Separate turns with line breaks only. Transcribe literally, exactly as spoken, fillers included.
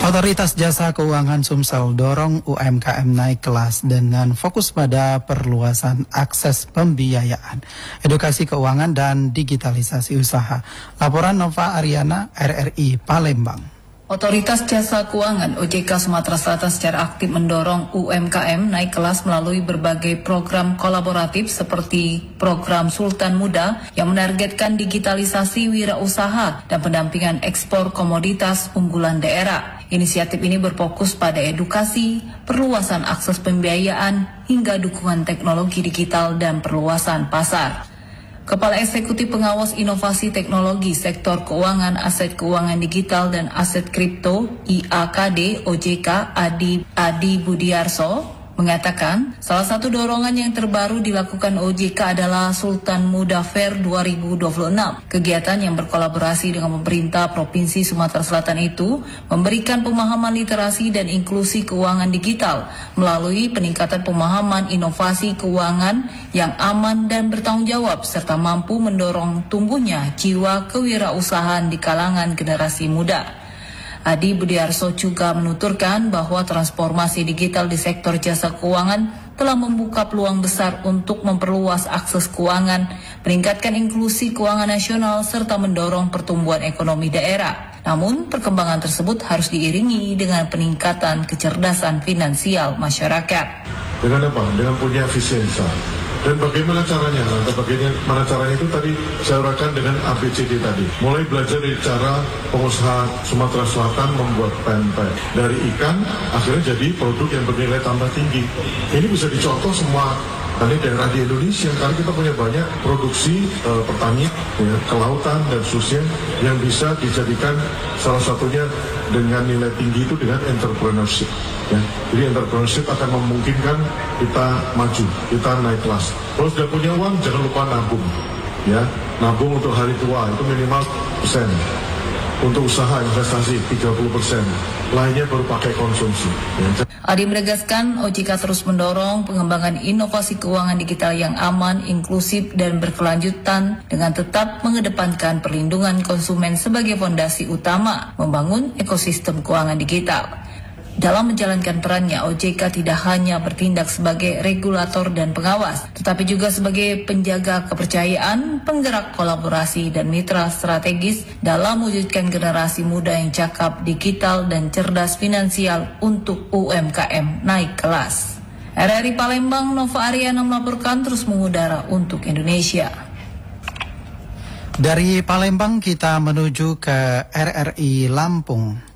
Otoritas Jasa Keuangan Sumsel dorong U M K M naik kelas dengan fokus pada perluasan akses pembiayaan, edukasi keuangan, dan digitalisasi usaha. Laporan Nova Ariana, R R I Palembang.
Otoritas Jasa Keuangan O J K Sumatera Selatan secara aktif mendorong U M K M naik kelas melalui berbagai program kolaboratif seperti program Sultan Muda yang menargetkan digitalisasi wirausaha dan pendampingan ekspor komoditas unggulan daerah. Inisiatif ini berfokus pada edukasi, perluasan akses pembiayaan, hingga dukungan teknologi digital dan perluasan pasar. Kepala Eksekutif Pengawas Inovasi Teknologi Sektor Keuangan, Aset Keuangan Digital dan Aset Kripto I A K D O J K Adi Adi Budiarso mengatakan salah satu dorongan yang terbaru dilakukan O J K adalah Sultan Muda Fair dua ribu dua puluh enam. Kegiatan yang berkolaborasi dengan pemerintah Provinsi Sumatera Selatan itu memberikan pemahaman literasi dan inklusi keuangan digital melalui peningkatan pemahaman inovasi keuangan yang aman dan bertanggung jawab serta mampu mendorong tumbuhnya jiwa kewirausahaan di kalangan generasi muda. Adi Budiarso juga menuturkan bahwa transformasi digital di sektor jasa keuangan telah membuka peluang besar untuk memperluas akses keuangan, meningkatkan inklusi keuangan nasional, serta mendorong pertumbuhan ekonomi daerah. Namun, perkembangan tersebut harus diiringi dengan peningkatan kecerdasan finansial masyarakat.
Dengan apa? Dengan punya efisiensi. Dan bagaimana caranya? Atau bagaimana caranya itu tadi saya uraikan dengan A B C D tadi. Mulai belajar dari cara pengusaha Sumatera Selatan membuat pempek dari ikan, akhirnya jadi produk yang bernilai tambah tinggi. Ini bisa dicontoh semua tadi daerah di Indonesia, karena kita punya banyak produksi e, pertanian, ya, kelautan dan seterusnya yang bisa dijadikan salah satunya dengan nilai tinggi itu dengan entrepreneurship. Ya. Jadi entrepreneurship akan memungkinkan kita maju, kita naik kelas. Kalau sudah punya uang, jangan lupa nabung. Ya, nabung untuk hari tua itu minimal persen. Untuk usaha investasi tiga puluh persen. Lainnya baru pakai konsumsi. Ya.
Adi menegaskan O J K terus mendorong pengembangan inovasi keuangan digital yang aman, inklusif, dan berkelanjutan dengan tetap mengedepankan perlindungan konsumen sebagai fondasi utama membangun ekosistem keuangan digital. Dalam menjalankan perannya, O J K tidak hanya bertindak sebagai regulator dan pengawas, tetapi juga sebagai penjaga kepercayaan, penggerak kolaborasi, dan mitra strategis dalam mewujudkan generasi muda yang cakap, digital, dan cerdas finansial untuk U M K M naik kelas. R R I Palembang, Nova Ariana melaporkan, terus mengudara untuk Indonesia.
Dari Palembang kita menuju ke R R I Lampung.